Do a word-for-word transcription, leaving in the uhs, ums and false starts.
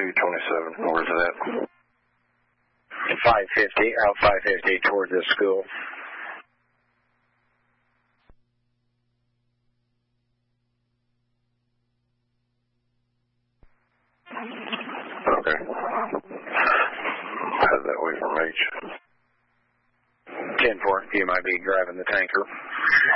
two twenty-seven. Where's it at? five fifty, Route five fifty towards the school. Okay. Head that way from H. ten four, you might be driving the tanker.